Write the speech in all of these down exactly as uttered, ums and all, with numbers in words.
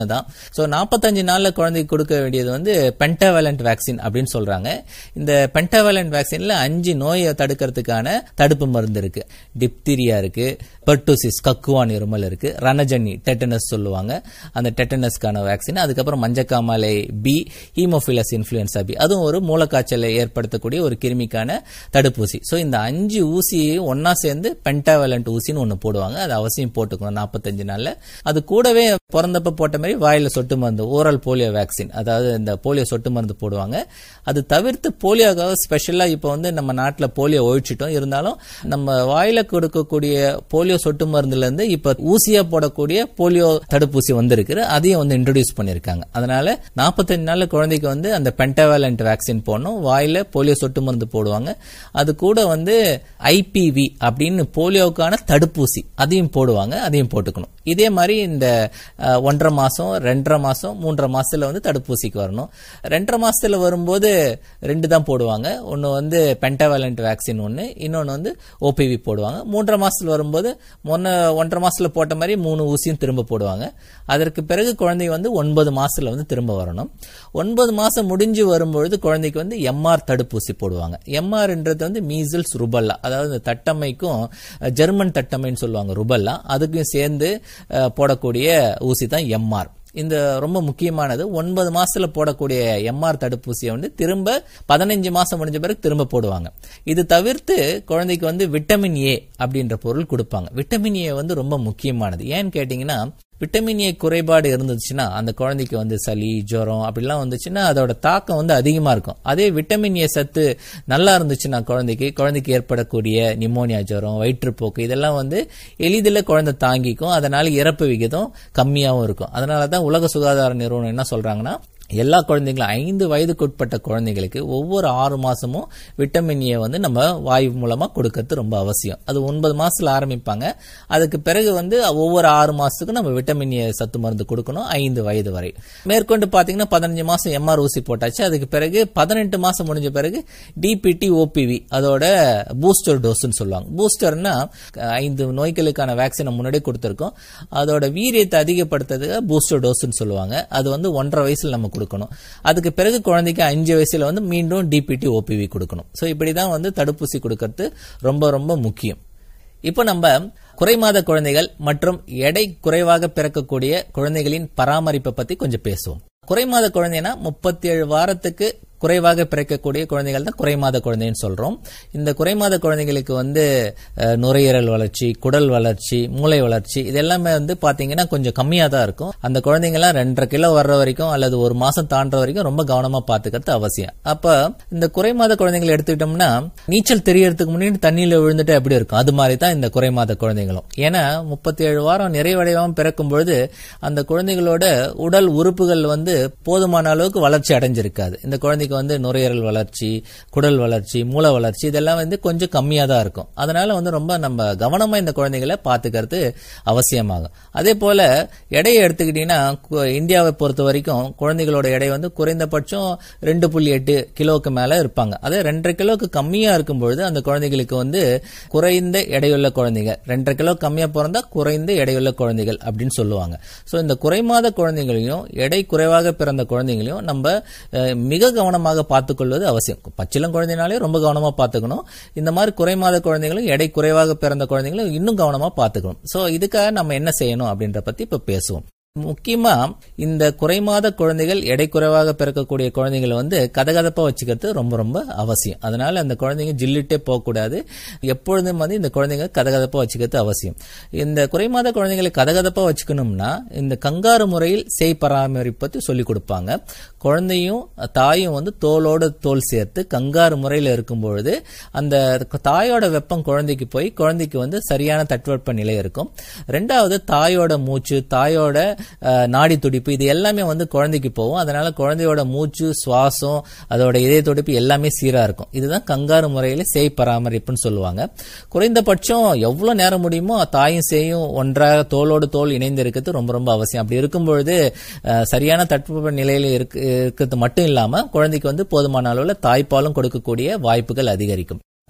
தான். சோ நாற்பத்தஞ்சு நாள்ல குழந்தைக்கு கொடுக்க வேண்டியது வந்து பென்டாவேலண்ட் வேக்சின் அப்படின்னு சொல்றாங்க. இந்த பென்டாவேலண்ட் வேக்சின்ல அஞ்சு நோயை தடுக்கிறதுக்கான தடுப்பு மருந்து இருக்கு. டிப்தீரியா இருக்கு, பெர்டூசிஸ் கக்குவான் இருமல் இருக்கு, ரணஜன்னி டெட்டனஸ் சொல்லுவாங்க, அந்த டெட்டனஸ்க்கான வேக்சின், அதுக்கப்புறம் மஞ்சக்காமலை பி, ஹீமோஃபிலஸ் இன்ஃபுளுன்சா பி, அதுவும் ஒரு மூலக்காய்ச்சலை ஏற்படுத்தக்கூடிய ஒரு கிருமிக்கான தடுப்பூசி. சோ இந்த அஞ்சு ஊசியை ஒன்னா சேர்ந்து பென்டாவேலண்ட் ஊசின்னு ஒன்னு போடுவாங்க. அது அவசியம் போட்டுக்கணும் நாற்பத்தஞ்சு நாள்ல. அது கூடவே பிறந்தப்ப போட்ட மாதிரி வாயில சொட்டு மருந்து, ஓரல் போலியோ வேக்சின், அதாவது இந்த போலியோ சொட்டு மருந்து போடுவாங்க. அது தவிர்த்து போலியோக்காக ஸ்பெஷலா இப்ப வந்து நம்ம நாட்டுல போலியோ ஒழிச்சிட்டோம், இருந்தாலும் நம்ம வாயில கொடுக்கக்கூடிய போலியோ சொட்டு மருந்துல இருந்து இப்ப ஊசியா போடக்கூடிய போலியோ தடுப்பூசி வந்திருக்கு, அதையும் வந்து இன்ட்ரோடியூஸ் பண்ணிருக்காங்க. அதனால நாற்பத்தஞ்சு நாள்ல குழந்தைக்கு வந்து அந்த பென்டாவேலண்ட் வேக்சின் போடணும், வாயில போலியோ சொட்டு மருந்து போடுவாங்க. அது கூட வந்து ஐபிவி அப்படின்னு போலியோக்கான தடுப்பூசி அதையும் போடுவாங்க, அதையும் போட்டுக்கணும். இதே மாதிரி இந்த ஒன்றரை மாசம், ரெண்டரை மாசம், மூன்றரை மாசத்துல வந்து தடுப்பூசிக்கு வரணும். ரெண்டரை மாசத்துல வரும்போது ரெண்டு தான் போடுவாங்க. ஒன்னு வந்து பென்டாவேலண்ட் வேக்சின் ஒன்னு, இன்னொன்னு வந்து ஓபிவி போடுவாங்க. மூன்றரை மாசத்துல வரும்போது முன்ன ஒன்றரை மாசத்துல போட்ட மாதிரி மூணு ஊசியும் திரும்ப போடுவாங்க. அதற்கு பிறகு குழந்தை வந்து ஒன்பது மாசத்துல வந்து திரும்ப வரணும். ஒன்பது மாசம் முடிஞ்சு வரும்பொழுது குழந்தைக்கு வந்து எம்ஆர் தடுப்பூசி போடுவாங்க. எம்ஆர்ன்றது வந்து மீசல்ஸ் ருபல்லா, அதாவது தட்டமைக்கும் ஜெர்மன் தட்டமைன்னு சொல்லுவாங்க ருபல்லா, அதுக்கும் சேர்ந்து போடக்கூடிய ஊசி தான் எம்ஆர். இந்த ரொம்ப முக்கியமானது. ஒன்பது மாசத்துல போடக்கூடிய எம்ஆர் தடுப்பூசியை வந்து திரும்ப பதினஞ்சு மாசம் முடிஞ்ச பிறகு திரும்ப போடுவாங்க. இது தவிர்த்து குழந்தைக்கு வந்து விட்டமின் ஏ அப்படின்ற பொருள் கொடுப்பாங்க. விட்டமின் ஏ வந்து ரொம்ப முக்கியமானது. ஏன்னு கேட்டீங்கன்னா, விட்டமின் ஏ குறைபாடு இருந்துச்சுன்னா அந்த குழந்தைக்கு வந்து சளி, ஜுரம் அப்படிலாம் வந்துச்சுன்னா அதோட தாக்கம் வந்து அதிகமா இருக்கும். அதே விட்டமின் ஏ சத்து நல்லா இருந்துச்சுன்னா குழந்தைக்கு குழந்தைக்கு ஏற்படக்கூடிய நிமோனியா, ஜுரம், வயிற்றுப்போக்கு இதெல்லாம் வந்து எளிதில் குழந்தை தாங்கிக்கும். அதனால இறப்பு விகிதம் கம்மியாகவும் இருக்கும். அதனாலதான் உலக சுகாதார நிறுவனம் என்ன சொல்றாங்கன்னா, எல்லா குழந்தைங்களும் ஐந்து வயதுக்கு உட்பட்ட குழந்தைகளுக்கு ஒவ்வொரு ஆறு மாசமும் விட்டமின் ஏ வந்து நம்ம வாயு மூலமா கொடுக்கறது ரொம்ப அவசியம். அது ஒன்பது மாசத்துல ஆரம்பிப்பாங்க. அதுக்கு பிறகு வந்து ஒவ்வொரு ஆறு மாசத்துக்கும் நம்ம விட்டமின் ஏ சத்து மருந்து கொடுக்கணும், ஐந்து வயது வரை. மேற்கொண்டு பாத்தீங்கன்னா பதினஞ்சு மாசம் எம்ஆர் ஊசி போட்டாச்சு. அதுக்கு பிறகு பதினெட்டு மாசம் முடிஞ்ச பிறகு டிபிடி, ஓபிவி அதோட பூஸ்டர் டோஸ்ன்னு சொல்லுவாங்க. பூஸ்டர்னா ஐந்து நோய்களுக்கான வேக்சினை முன்னாடி கொடுத்திருக்கோம், அதோட வீரியத்தை அதிகப்படுத்துறதுக்கு பூஸ்டர் டோஸ்ன்னு சொல்லுவாங்க. அது வந்து ஒன்றரை வயசுல நம்ம கொடுக்கணும். அதுக்கு பிறகு குழந்தைக்கு அஞ்சு வயசுல வந்து மீண்டும் டிபிடி, ஓபிவி கொடுக்கணும். சோ இப்படிதான் வந்து தடுப்பூசி கொடுக்கிறது ரொம்ப ரொம்ப முக்கியம். இப்போ நம்ம குறைமாத குழந்தைகள் மற்றும் எடை குறைவாக பிறக்கக்கூடிய குழந்தைகளின் பராமரிப்பை பத்தி கொஞ்சம் பேசுவோம். குறைமாத குழந்தைனா முப்பத்தி ஏழு வாரத்துக்கு குறைவாக பிறக்கக்கூடிய குழந்தைகள் தான் குறைமாத குழந்தைன்னு சொல்றோம். இந்த குறைமாத குழந்தைகளுக்கு வந்து நுரையீரல் வளர்ச்சி, குடல் வளர்ச்சி, மூளை வளர்ச்சி இதெல்லாமே வந்து பாத்தீங்கன்னா கொஞ்சம் கம்மியா தான் இருக்கும். அந்த குழந்தைங்க எல்லாம் ரெண்டரை கிலோ வர்ற வரைக்கும் அல்லது ஒரு மாசம் தாண்டற வரைக்கும் ரொம்ப கவனமா பாத்துக்கிறது அவசியம். அப்ப இந்த குறைமாத குழந்தைகளை எடுத்துக்கிட்டோம்னா, நீச்சல் தெரியறதுக்கு முன்னாடி தண்ணியில விழுந்துட்டு எப்படி இருக்கும், அது மாதிரி தான் இந்த குறைமாத குழந்தைகளும். ஏன்னா முப்பத்தி ஏழு வாரம் நிறைவடையாம பிறக்கும் பொழுது அந்த குழந்தைகளோட உடல் உறுப்புகள் வந்து போதுமான அளவுக்கு வளர்ச்சி அடைஞ்சிருக்காது. இந்த குழந்தைக்கு வந்து நுரையீரல் வளர்ச்சி, குடல் வளர்ச்சி, மூளை வளர்ச்சி இதெல்லாம் வந்து கொஞ்சம் கம்மியா தான் இருக்கும். அதனால வந்து ரொம்ப நம்ம கவனமா இந்த குழந்தைகளை பாத்துக்கிறது அவசியமாகும். அதே போல எடையை எடுத்துக்கிட்டீங்கன்னா, இந்தியாவை பொறுத்த வரைக்கும் குழந்தைகளோட எடை வந்து குறைந்தபட்சம் ரெண்டு புள்ளி எட்டு கிலோவுக்கு மேல இருப்பாங்க. அதே ரெண்டரை கிலோவுக்கு கம்மியா இருக்கும் பொழுது அந்த குழந்தைகளுக்கு வந்து குறைந்த எடையுள்ள குழந்தைகள், ரெண்டரை கிலோ கம்மியா பிறந்தா குறைந்த எடையுள்ள குழந்தைகள் அப்படின்னு சொல்லுவாங்க. சோ இந்த குறைமாத குழந்தைகளையும் எடை குறைவாக பிறந்த குழந்தைகளையும் நம்ம மிக கவனமாக பார்த்துக் கொள்வது அவசியம். பச்சிளம் குழந்தைனாலே ரொம்ப கவனமா பார்த்துக்கணும். இந்த மாதிரி குறைமாத குழந்தைகளும் எடை குறைவாக பிறந்த குழந்தைகளும் இன்னும் கவனமா பார்த்துக்கணும். சோ இதுக்காக நம்ம என்ன செய்யணும் அப்படின்ற பத்தி இப்ப பேசுவோம். முக்கியமா இந்த குறைமாத குழந்தைகள் எடை குறைவாக பிறக்கக்கூடிய குழந்தைகளை வந்து கதகதப்பா வச்சுக்கிறது ரொம்ப ரொம்ப அவசியம். அதனால அந்த குழந்தைங்க ஜில்லிட்டே போகக்கூடாது. எப்பொழுதும் வந்து இந்த குழந்தைங்க கதகதப்பா வச்சுக்கிறது அவசியம். இந்த குறைமாத குழந்தைகளை கதகதப்பா வச்சுக்கணும்னா இந்த கங்காரு முறையில் சேய் பராமரிப்பது சொல்லிக் கொடுப்பாங்க. குழந்தையும் தாயும் வந்து தோலோடு தோல் சேர்த்து கங்காரு முறையில் இருக்கும் பொழுது அந்த தாயோட வெப்பம் குழந்தைக்கு போய் குழந்தைக்கு வந்து சரியான தட்பவெப்ப நிலை இருக்கும். ரெண்டாவது தாயோட மூச்சு, தாயோட நாடி துடிப்பு இது எல்லாமே வந்து குழந்தைக்கு போகும். அதனால குழந்தையோட மூச்சு, சுவாசம், அதோட இதய துடிப்பு எல்லாமே சீரா இருக்கும். இதுதான் கங்காரு முறையில சேய் பராமரிப்புன்னு சொல்லுவாங்க. குறைந்தபட்சம் எவ்வளவு நேரம் முடியுமோ தாயும் சேயும் ஒன்றாக தோளோடு தோல் இணைந்து இருக்கிறது ரொம்ப ரொம்ப அவசியம். அப்படி இருக்கும்பொழுது சரியான தட்பவெப்ப நிலையில இருக்கிறது மட்டும் இல்லாம குழந்தைக்கு வந்து போதுமான அளவுல தாய்ப்பாலும் கொடுக்கக்கூடிய வாய்ப்புகள் அதிகரிக்கும்.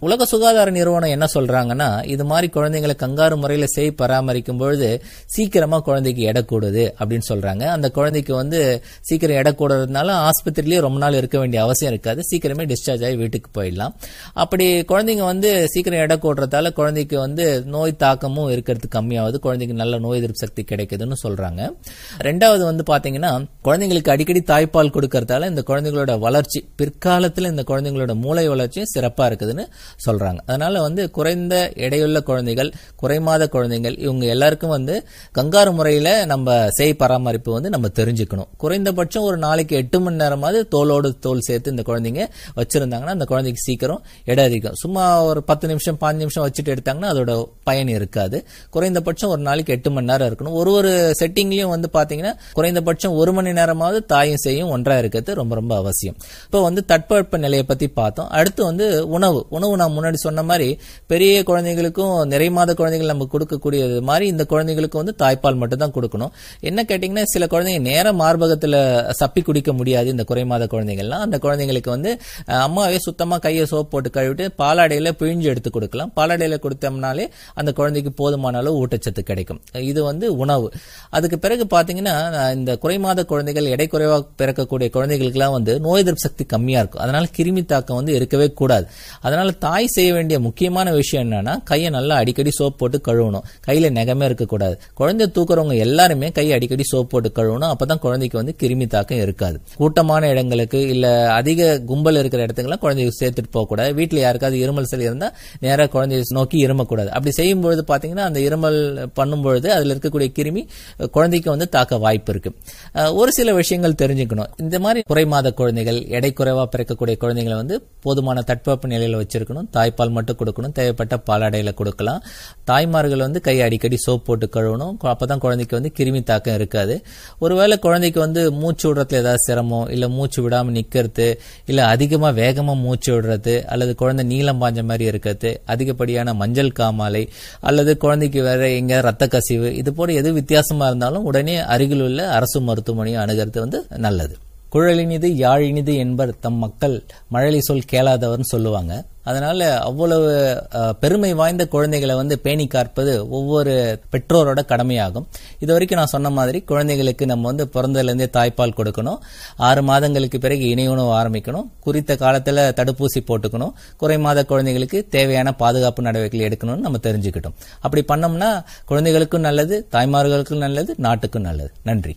உலக சுகாதார நிறுவனம் என்ன சொல்றாங்கன்னா, இது மாதிரி குழந்தைங்களை கங்காரு முறையில செய் பராமரிக்கும் பொழுது சீக்கிரமா குழந்தைக்கு எடை கூடுது அப்படின்னு சொல்றாங்க. அந்த குழந்தைக்கு வந்து சீக்கிரம் எடை கூடுறதுனால ஆஸ்பத்திரிலேயே ரொம்ப நாள் இருக்க வேண்டிய அவசியம் இருக்காது, சீக்கிரமே டிஸ்சார்ஜ் ஆகி வீட்டுக்கு போயிடலாம். அப்படி குழந்தைங்க வந்து சீக்கிரம் எடை கூடுறதால குழந்தைக்கு வந்து நோய் தாக்கமும் இருக்கிறது கம்மியாவது, குழந்தைக்கு நல்ல நோய் எதிர்ப்பு சக்தி கிடைக்குதுன்னு சொல்றாங்க. ரெண்டாவது வந்து பாத்தீங்கன்னா, குழந்தைங்களுக்கு அடிக்கடி தாய்ப்பால் கொடுக்கறதால இந்த குழந்தைங்களோட வளர்ச்சி பிற்காலத்தில் இந்த குழந்தைங்களோட மூளை வளர்ச்சியும் சிறப்பா இருக்குதுன்னு சொல்றாங்க. அதனால வந்து குறைந்த எடையுள்ள குழந்தைகள், குறைமாத குழந்தைகள், இவங்க எல்லாருக்கும் வந்து கங்காரு முறையில நம்ம செய் பராமரிப்பு வந்து நம்ம தெரிஞ்சுக்கணும். குறைந்தபட்சம் ஒரு நாளைக்கு எட்டு மணி நேரமாவது தோலோடு தோல் சேர்த்து இந்த குழந்தைங்க வச்சிருந்தாங்கன்னா அந்த குழந்தைக்கு சீக்கிரம் எடை அதிகம். சும்மா ஒரு பத்து நிமிஷம் பாஞ்சு நிமிஷம் வச்சுட்டு எடுத்தாங்கன்னா அதோட பயன் இருக்காது. குறைந்தபட்சம் ஒரு நாளைக்கு எட்டு மணி நேரம் இருக்கணும். ஒரு ஒரு செட்டிங்லயும் வந்து பாத்தீங்கன்னா குறைந்தபட்சம் ஒரு மணி நேரமாவது தாயும் செய்யும் ஒன்றா இருக்கிறது ரொம்ப ரொம்ப அவசியம். இப்போ வந்து தட்பவெப்ப நிலையை பத்தி பார்த்தோம். அடுத்து வந்து உணவு உணவு நான் முன்னாடி சொன்ன மாதிரி பெரிய குழந்தைகளுக்கும் நிறை மாத குழந்தைகள் நம்ம கொடுக்கக்கூடியது மாதிரி இந்த குழந்தைகளுக்கு வந்து தாய்ப்பால் மட்டும் தான் கொடுக்கணும். என்ன கேட்டீங்கன்னா, சில குழந்தைங்க நேர மார்பகத்துல சப்பி குடிக்க முடியாது. இந்த குறை மாத குழந்தைகள்லாம் அந்த குழந்தைங்களுக்கு வந்து அம்மாவே சுத்தமா கையை சோப் போட்டு கழுவிட்டு பாலாடையில பிழிஞ்சு எடுத்து கொடுக்கலாம். பாலாடையில கொடுத்தோம்னாலே அந்த குழந்தைக்கு போதுமான அளவு ஊட்டச்சத்து கிடைக்கும். இது வந்து உணவு. அதுக்கு பிறகு பாத்தீங்கன்னா, இந்த குறை மாத குழந்தைகள் எடை குறைவாக பிறக்கக்கூடிய குழந்தைகளுக்கு எல்லாம் வந்து நோய் எதிர்ப்பு சக்தி கம்மியா இருக்கும். அதனால கிருமி தாக்கம் வந்து இருக்கவே கூடாது. அதனால தாய் செய்ய வேண்டிய முக்கியமான விஷயம் என்னன்னா, கையை நல்லா அடிக்கடி சோப் போட்டு கழுவணும். கையில நகமே இருக்கக்கூடாது. குழந்தை தூக்குறவங்க எல்லாருமே கையை அடிக்கடி சோப் போட்டு கழுவணும். அப்பதான் குழந்தைக்கு வந்து கிருமி தாக்கம் இருக்காது. கூட்டமான இடங்களுக்கு இல்ல அதிக கும்பல் இருக்கிற இடத்துக்குலாம் குழந்தைய சேர்த்துட்டு போக கூடாது. வீட்டுல யாருக்காவது இருமல் சளி இருந்தா நேரா குழந்தைய நோக்கி இருமக்கூடாது. அப்படி செய்யும் பொழுது பாத்தீங்கன்னா அந்த இருமல் பண்ணும்பொழுது அதுல இருக்கக்கூடிய கிருமி குழந்தைக்கு வந்து தாக்க வாய்ப்பு இருக்கு. ஒரு சில விஷயங்கள் தெரிஞ்சுக்கணும். இந்த மாதிரி குறை மாத குழந்தைகள், எடை குறைவா பிறக்கக்கூடிய குழந்தைகளை வந்து போதுமான தட்பவெப்ப நிலையில வச்சிருக்கணும். தாய்ப்பால் மட்டும் கொடுக்கணும். தேவைப்பட்ட பாலாடையில கொடுக்கலாம். தாய்மார்கள் வந்து கை அடிக்கடி சோப் போட்டு கழுவணும். அப்பதான் குழந்தைக்கு வந்து கிருமி தாக்கம் இருக்காது. ஒருவேளை குழந்தைக்கு வந்து மூச்சு விடுறதுல ஏதாவது சிரமம், இல்ல மூச்சு விடாம நிக்கிறது, இல்ல அதிகமா வேகமா மூச்சு விடுறது, அல்லது குழந்தை நீளம் பாஞ்ச மாதிரி இருக்கிறது, அதிகப்படியான மஞ்சள் காமாலை, அல்லது குழந்தைக்கு வேற எங்க ரத்த கசிவு, இது போல எது வித்தியாசமா இருந்தாலும் உடனே அருகில் உள்ள அரசு மருத்துவமனையை அணுகிறது வந்து நல்லது. குழலினிது யாழினிது என்பர் தம் மக்கள் மழலை சொல் கேளாதவர்னு சொல்லுவாங்க. அதனால அவ்வளவு பெருமை வாய்ந்த குழந்தைகளை வந்து பேணி காப்பது ஒவ்வொரு பெற்றோரோட கடமையாகும். இது வரைக்கும் நான் சொன்ன மாதிரி குழந்தைகளுக்கு நம்ம வந்து பிறந்ததுலேருந்தே தாய்ப்பால் கொடுக்கணும். ஆறு மாதங்களுக்கு பிறகு இணை உணவு ஆரம்பிக்கணும். குறித்த காலத்துல தடுப்பூசி போட்டுக்கணும். குறை மாத குழந்தைகளுக்கு தேவையான பாதுகாப்பு நடவடிக்கைகள் எடுக்கணும்னு நம்ம தெரிஞ்சுக்கிட்டோம். அப்படி பண்ணோம்னா குழந்தைகளுக்கும் நல்லது, தாய்மார்களுக்கும் நல்லது, நாட்டுக்கும் நல்லது. நன்றி.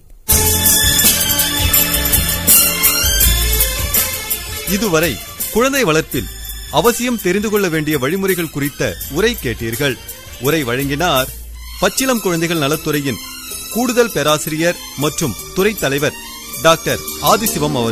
இதுவரை குழந்தை வளர்ப்பில் அவசியம் தெரிந்து கொள்ள வேண்டிய வழிமுறைகள் குறித்த உரை கேட்டீர்கள். உரை வழங்கினார் பச்சிளம் குழந்தைகள் நலத்துறையின் கூடுதல் பேராசிரியர் மற்றும் துறை தலைவர் டாக்டர் ஆதிசிவம் அவர்கள்.